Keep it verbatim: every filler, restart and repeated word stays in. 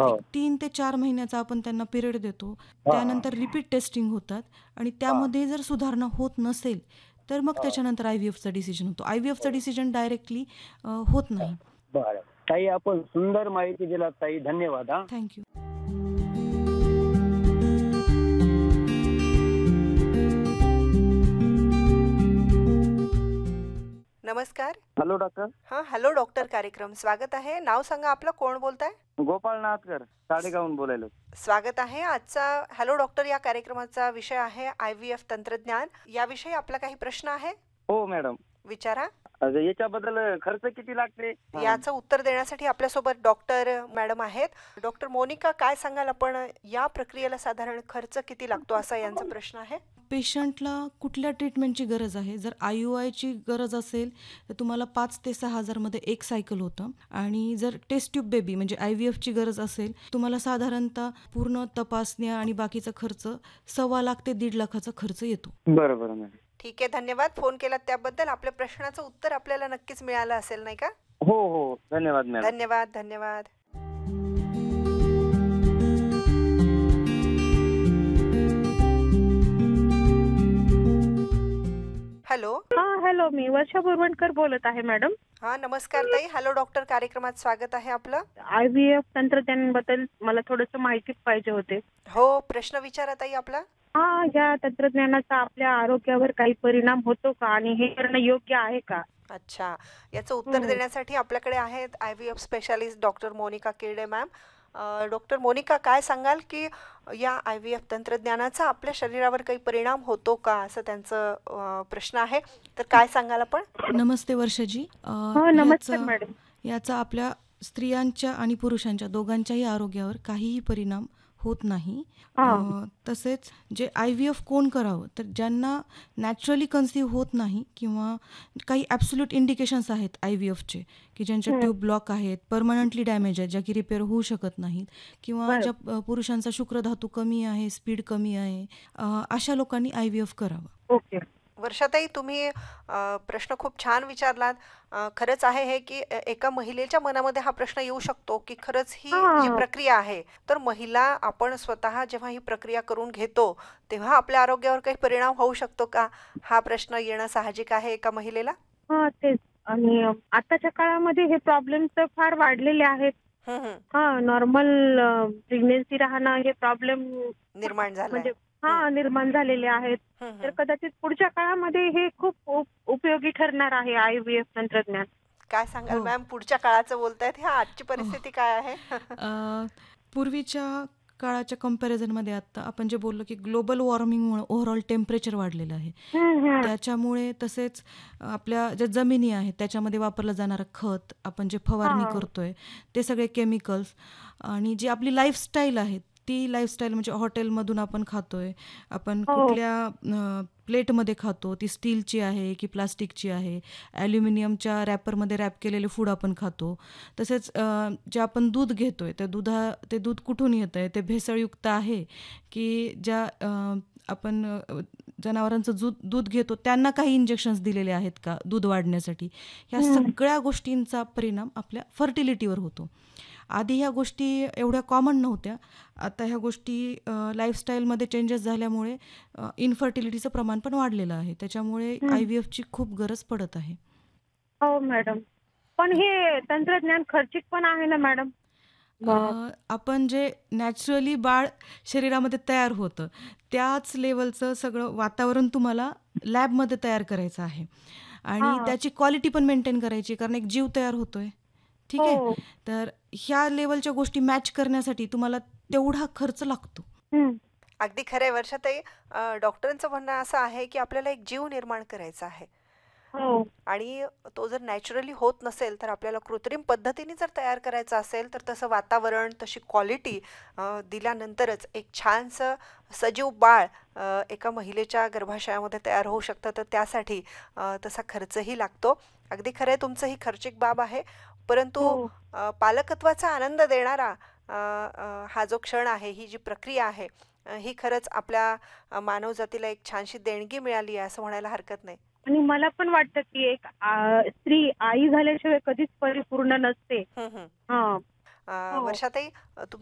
हो. एक तीन ते चार महिन्याचा आपण त्यांना पिरियड देतो. हां, हां. त्यानंतर रिपीट टेस्टिंग होतात आणि हां, त्यामध्ये जर सुधारणा होत नसेल, तर मग हां. त्याच्यानंतर आय-व्ही-एफचा डिसिजन होतो. आय-व्ही-एफचा हो. डिसिजन डायरेक्टली होत हां. नाही. बरं. ताई आपण सुंदर माहिती दिलात ताई. धन्यवाद हां. Thank you. नमस्कार. Hello doctor. हां, हॅलो डॉक्टर कार्यक्रम स्वागत आहे. नाव सांगा आपलं, कोण बोलताय? गोपाळ नाथकर साडेगावहून बोलायलो. स्वागत आहे. आजचा हॅलो डॉक्टर या कार्यक्रमाचा विषय आहे आय व्ही एफ तंत्रज्ञान. याविषयी आपला काही प्रश्न आहे? हो मॅडम. विचारा. अगं याच्याबद्दल खर्च किती लागते? हां. याचं उत्तर देण्यासाठी आपल्यासोबत डॉक्टर मॅडम आहेत. डॉक्टर मोनिका, काय सांगाल आपण, या प्रक्रियेला साधारण खर्च किती लागतो असा यांचा प्रश्न आहे. पेशंटला कुठल्या ट्रीटमेंटची गरज आहे? जर आय-यू-आयची गरज असेल तर तुम्हाला पाच ते सहा हजारमध्ये एक सायकल होतं आणि जर टेस्ट ट्यूब बेबी म्हणजे आय-व्ही-एफची गरज असेल, तुम्हाला साधारणतः पूर्ण तपासण्या आणि बाकीचा खर्च सव्वा लाख ते दीड लाखाचा खर्च येतो. बरं बरं मॅडम. ठीक आहे, धन्यवाद फोन केलात त्याबद्दल. आपल्या प्रश्नाचं उत्तर आपल्याला नक्कीच मिळालं असेल, नाही का? हो हो. धन्यवाद मॅडम. धन्यवाद, धन्यवाद. हॅलो. हा हॅलो, मी वर्षा बोरवणकर बोलत आहे मॅडम. हा, नमस्कार ताई. हॅलो डॉक्टर कार्यक्रमात स्वागत आहे आपलं. आय व्ही एफ तंत्रज्ञानाबद्दल मला थोडंसं माहिती पाहिजे होते. हो, प्रश्न विचारा ताई आपला. हा, या तंत्रज्ञानाचा आपल्या आरोग्यावर काही परिणाम होतो का आणि हे करणं योग्य आहे का? अच्छा, याचं उत्तर हो. देण्यासाठी आपल्याकडे आहेत I V F specialist doctor Monika किर्डे ma'am. Doctor Monika, काय सांगाल की या आय व्ही एफ तंत्रज्ञानाचा आपल्या शरीरावर काही परिणाम होतो का, असं त्यांचं अ, प्रश्न आहे. तर काय सांगाल आपण? नमस्ते वर्षाजी. अ, हो, नमस्कार याचा मॅडम. याचा आपल्या स्त्रियांच्या आणि पुरुषांच्या दोघांच्याही आरोग्यावर काहीही परिणाम होत नाही. हा. अ, तसेच जे आय व्ही एफ कोण करावं, तर ज्यांना नॅचरली कन्सीव्ह होत नाही किंवा काही ॲब्सोल्यूट इंडिकेशन्स आहेत आय व्ही एफचे, की ज्यांच्या हं. ट्यूब ब्लॉक आहेत, परमनंटली डॅमेज आहेत, ज्या की रिपेअर होऊ शकत नाहीत किंवा बरं. ज्या अ, पुरुषांचा शुक्रधातू कमी आहे, स्पीड कमी आहे, अ, अशा लोकांनी आय व्ही एफ करावं. ओके. वर्षाताई, तुम्ही अ, प्रश्न खूप छान विचारलात. अ, खरंच आहे हे की ए- एका महिलेच्या मनामध्ये हा प्रश्न येऊ शकतो की खरंच ही जी हा. प्रक्रिया आहे, तर महिला आपण स्वतः जेव्हा ही प्रक्रिया करून घेतो तेव्हा आपल्या आरोग्यावर काही परिणाम होऊ शकतो का, हा प्रश्न येणं साहजिक आहे एका महिलेला. हा, तेच. आणि आताच्या काळामध्ये हे प्रॉब्लेम तर फार वाढलेले आहेत. हम्म, हम्म. हा, नॉर्मल प्रेग्नेन्सी राहणं हे प्रॉब्लेम निर्माण झालाय. म्हणजे हा निर्माण झालेले आहेत. हम्म, तर हम्म. कदाचित पुढच्या काळामध्ये हे खूप उप- उपयोगी ठरणार आहे आय व्ही एफ तंत्रज्ञान. काय सांगाल हो. मॅम, पुढच्या काळाचं बोलतायत, ह्या आजची परिस्थिती काय आहे? अ, पूर्वीच्या काळाच्या कंपॅरिझनमध्ये आत्ता आपण जे बोललो की ग्लोबल वॉर्मिंगमुळे ओव्हरऑल टेम्परेचर वाढलेलं आहे. हम्म, हम्म. त्याच्यामुळे तसेच आपल्या ज्या जमिनी आहेत त्याच्यामध्ये वापरलं जाणारं खत, आपण जे फवारणी हा. करतोय ते सगळे केमिकल्स आणि जी आपली लाईफस्टाईल आहे ती लाईफस्टाईल म्हणजे हॉटेलमधून आपण खातोय, आपण हो. कुठल्या प्लेटमध्ये खातो, ती स्टीलची आहे की प्लास्टिकची आहे, ॲल्युमिनियमच्या रॅपरमध्ये रॅप केलेले फूड आपण खातो. तसेच अ, जे आपण दूध घेतोय त्या दुधा ते दूध कुठून येतं आहे, ते भेसळयुक्त आहे की ज्या अ, आपण अ, जनावरांचं दूध दूध घेतो त्यांना काही इंजेक्शन्स दिलेले आहेत का दूध वाढण्यासाठी. ह्या हम्म. सगळ्या गोष्टींचा परिणाम आपल्या फर्टिलिटीवर होतो. आधी ह्या गोष्टी एवढ्या कॉमन नव्हत्या. आता ह्या गोष्टी लाईफस्टाईलमध्ये चेंजेस झाल्यामुळे इनफर्टिलिटीचं प्रमाण पण वाढलेलं आहे. त्याच्यामुळे हम्म. आय व्ही एफची खूप गरज पडत आहे. हो मॅडम. पण हे तंत्रज्ञान खर्चिक पण आहे ना मॅडम? अ, आपण जे नॅचरली बाळ शरीरामध्ये तयार होतं त्याच लेवलचं सगळं वातावरण तुम्हाला लॅबमध्ये तयार करायचं आहे आणि हा. त्याची क्वालिटी पण मेंटेन करायची, कारण एक जीव तयार होतोय. ठीक आहे. हो. तर ह्या लेवलच्या गोष्टी मॅच करण्यासाठी तुम्हाला तेवढा खर्च लागतो. हम्म. अगदी खरंय वर्षाताई. अ, डॉक्टरांचं म्हणणं असं आहे की आपल्याला एक जीव निर्माण करायचा आहे हो. आणि तो जर नॅचरली होत नसेल तर आपल्याला कृत्रिम पद्धतीने जर तयार करायचा असेल तर तसं वातावरण, तशी क्वालिटी दिल्यानंतरच एक छानसं सजीव बाळ अ, एका महिलेच्या गर्भाशयामध्ये तयार होऊ शकतं. तर त्यासाठी अ, तसा खर्चही लागतो. अगदी खरंय, तुमचं ही खर्चिक बाब आहे, परंतु हो. अ, पालकत्वाचा आनंद देणारा अ, अ, हा जो क्षण आहे, ही जी प्रक्रिया आहे, अ, ही खरंच आपल्या अ, मानवजातीला एक छानशी देणगी मिळाली आहे असं म्हणायला हरकत नाही. आणि मला पण वाटतं की एक आ, स्त्री आई झाल्याशिवाय कधीच परिपूर्ण नसते. हं, हं. हा. अ, हो. वर्षाताई, अ,